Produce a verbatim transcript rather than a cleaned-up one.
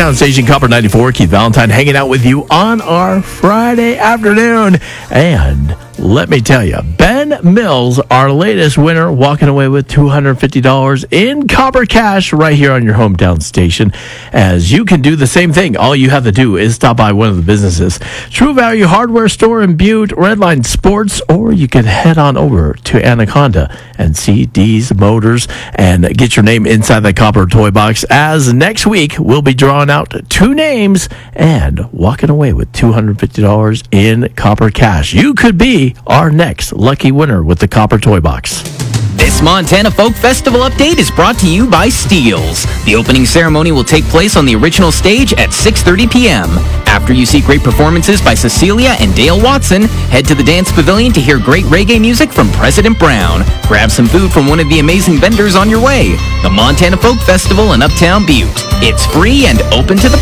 Hometown Station, Copper ninety-four. Keith Valentine hanging out with you on our Friday afternoon. And let me tell you, Ben Mills, our latest winner, walking away with two hundred fifty dollars in Copper Cash right here on your Hometown Station. As you can do the same thing. All you have to do is stop by one of the businesses. True Value Hardware Store in Butte, Redline Sports, or you can head on over to Anaconda and see D's Motors and get your name inside the Copper Toy Box, as next week we'll be drawing out two names and walking away with two hundred fifty dollars in Copper Cash. You could be our next lucky winner with the Copper Toy Box. This Montana Folk Festival update is brought to you by Steels. The opening ceremony will take place on the original stage at six thirty p.m. After you see great performances by Cecilia and Dale Watson, head to the Dance Pavilion to hear great reggae music from President Brown. Grab some food from one of the amazing vendors on your way. The Montana Folk Festival in Uptown Butte. It's free and open to the